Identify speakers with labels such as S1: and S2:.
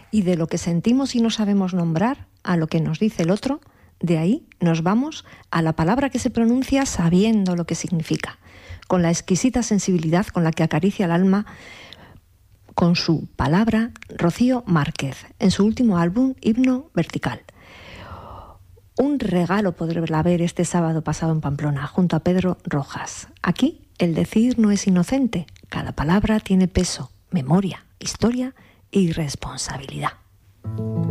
S1: Y de lo que sentimos y no sabemos nombrar a lo que nos dice el otro, de ahí nos vamos a la palabra que se pronuncia sabiendo lo que significa, con la exquisita sensibilidad con la que acaricia el alma con su palabra Rocío Márquez, en su último álbum Himno Vertical. Un regalo poderla ver este sábado pasado en Pamplona, junto a Pedro Rojas. Aquí el decir no es inocente, cada palabra tiene peso, memoria, historia y responsabilidad.